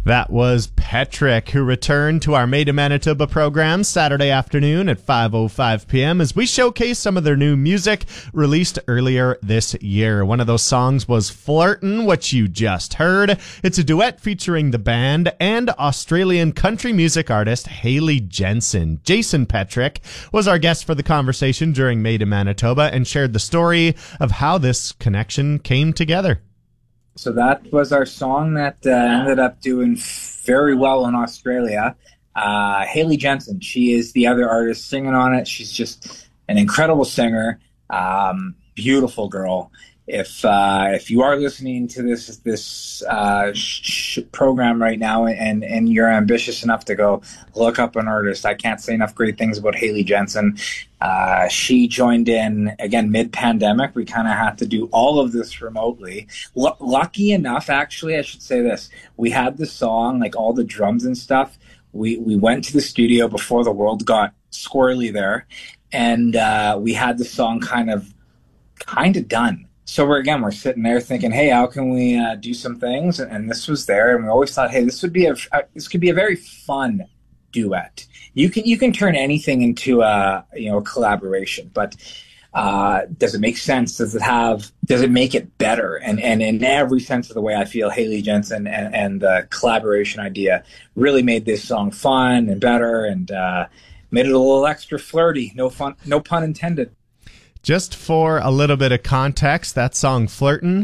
That was Petrick, who returned to our Made in Manitoba program Saturday afternoon at 5:05 p.m. as we showcase some of their new music released earlier this year. One of those songs was Flirtin', which you just heard. It's a duet featuring the band and Australian country music artist Hayley Jensen. Jason Petrick was our guest for the conversation during Made in Manitoba and shared the story of how this connection came together. So that was our song that ended up doing very well in Australia. Hayley Jensen, she is the other artist singing on it. She's just an incredible singer, beautiful girl. If you are listening to this program right now and you're ambitious enough to go look up an artist, I can't say enough great things about Hayley Jensen. She joined in, again, mid-pandemic. We kind of had to do all of this remotely. Lucky enough, actually, I should say this. We had the song, like all the drums and stuff. We went to the studio before the world got squirrely there, and we had the song kind of done. So we're sitting there thinking, hey, how can we do some things? And this was there, and we always thought, hey, this could be a very fun duet. You can turn anything into a collaboration, but does it make sense? Does it make it better? And in every sense of the way, I feel Hayley Jensen and the collaboration idea really made this song fun and better, and made it a little extra flirty. No pun intended. Just for a little bit of context, that song Flirtin',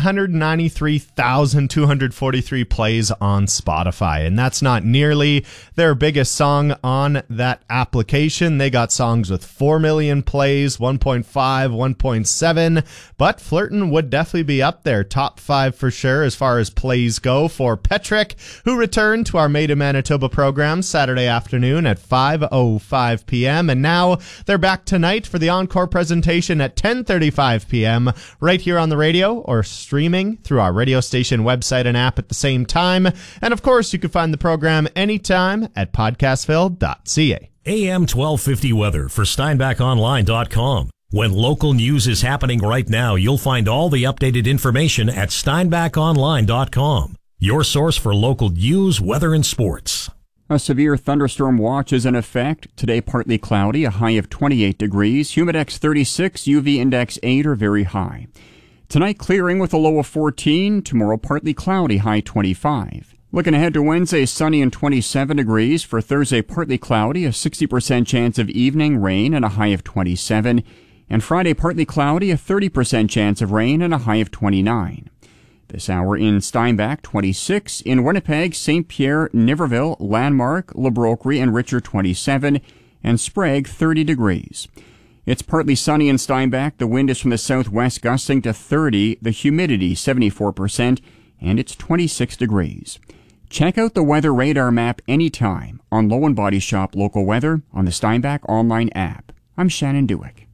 993,243 plays on Spotify. And that's not nearly their biggest song on that application. They got songs with 4 million plays, 1.5, 1.7. But Flirtin' would definitely be up there, top 5 for sure as far as plays go for Petrick, who returned to our Made in Manitoba program Saturday afternoon at 5:05 p.m. And now they're back tonight for the encore presentation at 10:35 p.m. right here on the radio or streaming through our radio station website and app at the same time. And of course, you can find the program anytime at podcastville.ca. AM 1250 weather for SteinbachOnline.com. When local news is happening right now, you'll find all the updated information at SteinbachOnline.com. Your source for local news, weather, and sports. A severe thunderstorm watch is in effect. Today, partly cloudy, a high of 28 degrees. Humidex 36, UV index 8 or very high. Tonight, clearing with a low of 14. Tomorrow, partly cloudy, high 25. Looking ahead to Wednesday, sunny and 27 degrees. For Thursday, partly cloudy, a 60% chance of evening rain and a high of 27. And Friday, partly cloudy, a 30% chance of rain and a high of 29. This hour in Steinbach, 26. In Winnipeg, St. Pierre, Niverville, Landmark, Le Brocquerie, and Richard, 27. And Sprague, 30 degrees. It's partly sunny in Steinbach. The wind is from the southwest, gusting to 30. The humidity, 74%. And it's 26 degrees. Check out the weather radar map anytime on Low and Body Shop Local Weather on the Steinbach online app. I'm Shannon Dewick.